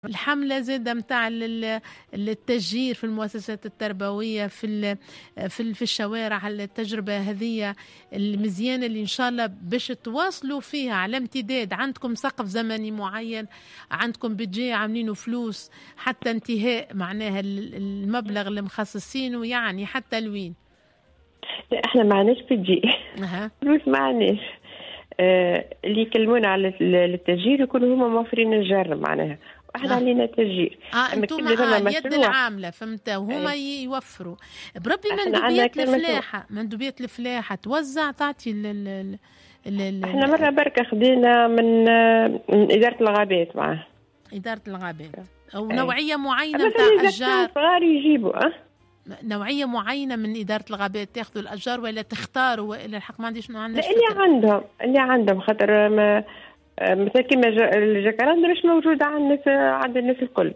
الحملة زادة متاع التشجير في المؤسسات التربوية في الشوارع، التجربة هذه المزيانة اللي إن شاء الله باش تواصلوا فيها على امتداد. عندكم سقف زمني معين، عندكم بيجي عاملينه فلوس حتى انتهاء معناها المبلغ اللي مخصصينه، يعني حتى لوين؟ لا احنا ما عندناش بيجي فلوس، ما عندناش. اللي يكلمونا على التسجيل يكونوا هما موفرين الجر معناها، واحنا علينا تسجيل. انتم اليد العامله فهمت، وهما يوفروا بربي. مندوبيات الفلاحه توزع تعطي احنا مره بركه خدينا من اداره الغابات معاه. اداره الغابات او نوعيه معينه نتاع اشجار صغار يجيبوا نوعيه معينه من اداره الغابات تاخذوا الاشجار ولا تختاروا؟ والا الحق ما عنديش اللي عندهم خاطر مثلا كيما الجاكاراندا مش موجودة عند الناس الكل.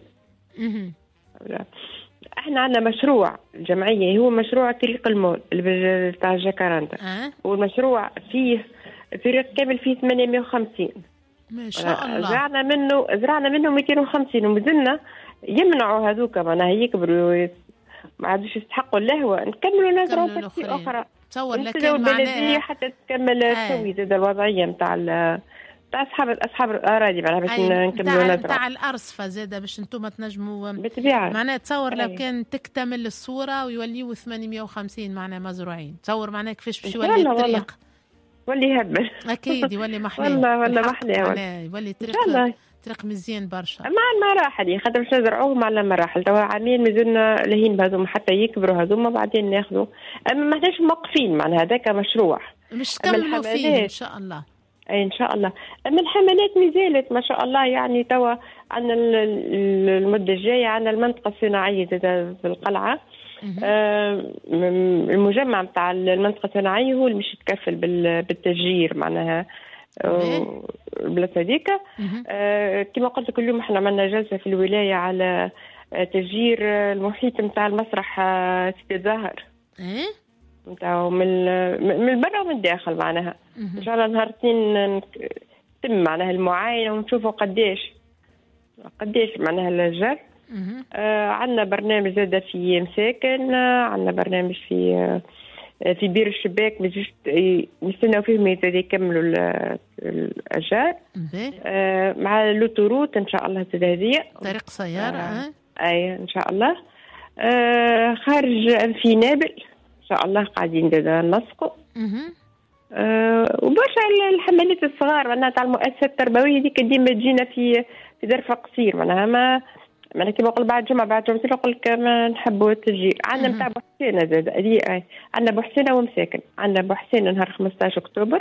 احنا عندنا مشروع الجمعية، هو مشروع طريق المول بتاع الجاكاراندا. والمشروع فيه فريق كامل فيه 850 ما شاء الله. زرعنا منه 250 ومازلنا يمنعوا هذوك معناها يكبروا ما عادوش يستحقوا اللهوة، نكملوا نزرعوا أخرى. تصور لكن معناها حتى تكمل تسوي زاد الوضعية متاع اصحاب الاراضي معناها باش نكملوا نزرع تاع الارصفه زاده باش انتم تنجموا بالطبيعه. معناها تصور لو كان تكتمل الصوره ويوليوا 850 معناها مزروعين، تصور معناها كيفاش باش يولي الطريق. ولي يهبل اكيد يولي محلاه والله محلاه يولي طريق مزيان برشا مع المراحل، خاطر باش نزرعوهم على مراحل. توا عامين مازلنا لهين بهذوم حتى يكبروا هذوما بعدين ناخذوا، اما ما احناش موقفين معناها هذاك مشروع مش تكملوا فيه ان شاء الله. اي ان شاء الله. اما الحملات مازالت ما شاء الله، يعني توا عندنا المده الجايه عندنا المنطقه الصناعيه في القلعه. المجمع نتاع المنطقه الصناعيه هو اللي مش يتكفل بالتسجير معناها البلاصه هذيك. كما قلت لك اليوم احنا عملنا جلسه في الولايه على تسجير المحيط نتاع المسرح سيدي الزهر نتاعو من برا ومن الداخل معناها. ان شاء الله نهار الاثنين تم معناها المعاينه ونشوفوا قديش معناها الجر. عندنا برنامج زاد في مساكن، عندنا برنامج في بير الشباك نستناو فيهم يكملوا الاشجار. مع لوتوروت ان شاء الله هذه طريق سياره. اي ان شاء الله. خارج في نابل ان شاء الله قاعدين ننسقوا. وبرشا الحملات الصغار معناها تاع المؤسسات التربويه ديك ديما تجينا في ظرف قصير معناها ما كيما نقول بعد جمعه نقول لك ما نحبوا التسجيل. عندنا نتاع بوحسينه زاد عندنا بوحسينه ومساكن. عندنا بوحسينه نهار 15 اكتوبر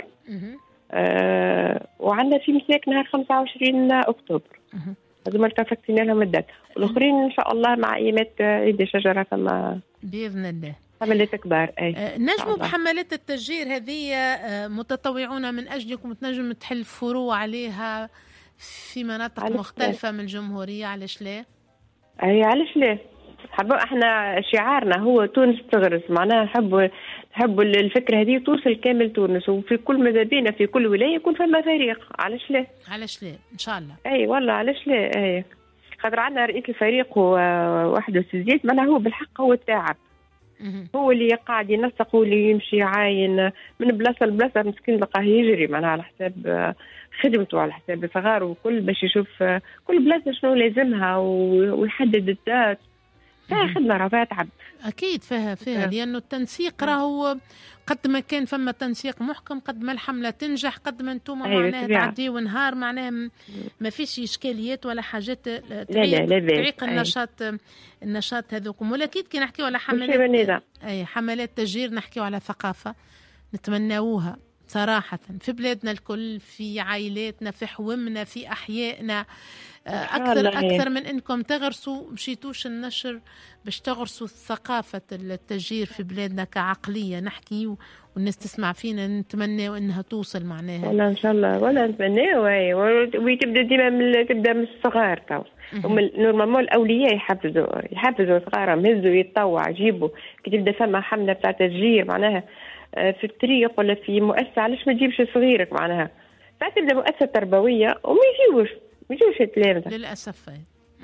وعندنا في مساكن نهار 25 اكتوبر. هذوما اتفقنا لهم الدات، والاخرين ان شاء الله مع ايامات عيد الشجره فما باذن الله حملات كبار. نجموا بحملات التسجير هذه متطوعون من اجلكم تنجم تحل فروع عليها في مناطق مختلفه من الجمهوريه. علاش لا؟ علاش لا؟ احنا شعارنا هو تونس تغرس، معناها نحبوا الفكره هذه توصل كامل تونس، وفي كل ماذا بينا في كل ولايه يكون فما فريق. علاش لا ان شاء الله. والله علاش لا. خاطر عندنا رئيس الفريق هو وحده سيزيد معناها هو بالحق هو التاعب، هو اللي قاعد ينسق، هو اللي يمشي عاين من بلاصه لبلاصه، مسكين لقاه يجري معناها على حساب خدمته، على حساب صغاره وكل باش يشوف كل بلاصه شنو لازمها ويحدد الذات. فيها خدمه راه فيها تعب اكيد فيها لانه التنسيق راهو قد ما كان فما تنسيق محكم قد ما الحمله تنجح، قد ما انتم معناها تعديوا نهار معناها ما فيش اشكاليات ولا حاجات تعيق النشاط هذوكم. ولكن كي نحكيو على حملات تسجير نحكيو على ثقافه نتمناوها صراحة في بلادنا الكل، في عائلاتنا، في حومنا، في أحيائنا. أكثر من إنكم تغرسوا مشيتوش النشر باش تغرسوا ثقافة التسجير في بلادنا كعقلية نحكي والناس تسمع فينا. نتمنى إنها توصل معناها والله إن شاء الله، ولا نتمنى وتبدأ ديما تبدأ من الصغار. تو نورمالمون الأولياء يحفزوا صغارهم، هزوا يتطوع جيبوا. كي تبدأ فما حملة بتاع تسجير معناها في الطريق ولا في مؤسسة، علاش ما تجيبش صغيرك معناها؟ تبدأ مؤسسة تربوية وما يجيوش التلامذة للأسف.